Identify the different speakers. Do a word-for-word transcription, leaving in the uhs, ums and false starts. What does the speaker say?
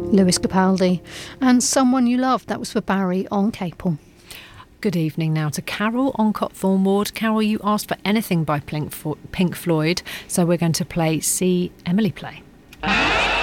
Speaker 1: Lewis Capaldi. And Someone You Love, that was for Barry on Capel.
Speaker 2: Good evening now to Carol on Copthorne Ward. Carol, you asked for anything by Pink Floyd, so we're going to play See Emily Play.